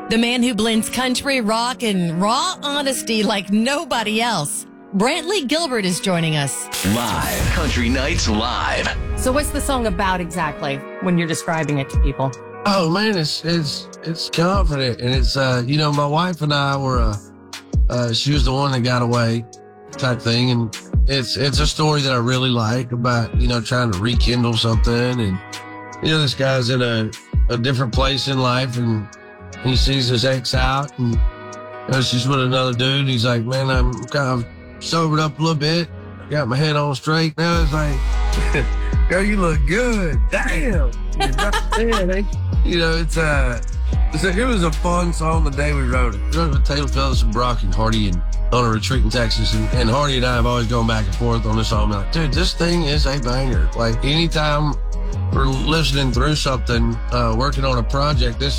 The man who blends country, rock, and raw honesty like nobody else. Brantley Gilbert is joining us. Live. Country Nights Live. So what's the song about exactly when you're describing it to people? Oh man, it's confident, and it's my wife and I were she was the one that got away type thing, and it's a story that I really like about trying to rekindle something, and this guy's in a different place in life, and he sees his ex out, and she's with another dude, and he's like, man, I'm kind of sobered up a little bit, got my head on straight now. It's like, girl, you look good, damn. It was a fun song the day we wrote it. We wrote it with Taylor Phillips and Brock and Hardy and on a retreat in Texas. And Hardy and I have always gone back and forth on this song. I'm like, dude, this thing is a banger. Like anytime we're listening through something, working on a project, this